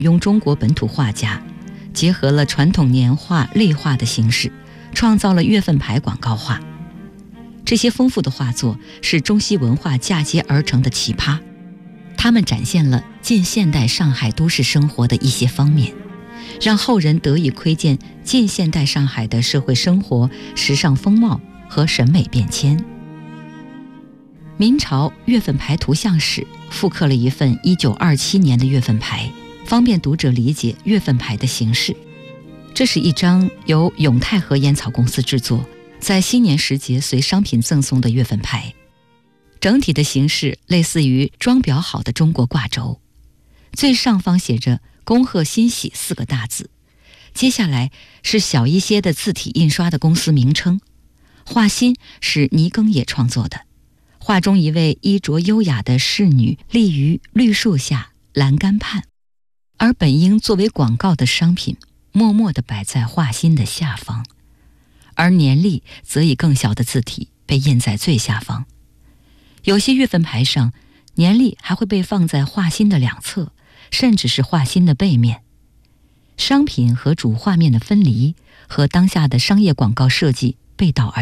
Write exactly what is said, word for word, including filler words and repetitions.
庸中国本土画家，结合了传统年画、类画的形式，创造了月份牌广告画。这些丰富的画作是中西文化嫁接而成的奇葩，它们展现了近现代上海都市生活的一些方面，让后人得以窥见近现代上海的社会生活、时尚风貌和审美变迁。明朝月份牌图像史复刻了一份一九二七年的月份牌，方便读者理解月份牌的形式。这是一张由永泰和烟草公司制作，在新年时节随商品赠送的月份牌，整体的形式类似于装裱好的中国挂轴，最上方写着恭贺新喜四个大字，接下来是小一些的字体印刷的公司名称。画心是倪庚野创作的，画中一位衣着优雅的侍女立于绿树下栏杆畔，而本应作为广告的商品默默地摆在画心的下方，而年历则以更小的字体被印在最下方。有些月份牌上，年历还会被放在画心的两侧，甚至是画心的背面。商品和主画面的分离和当下的商业广告设计背道而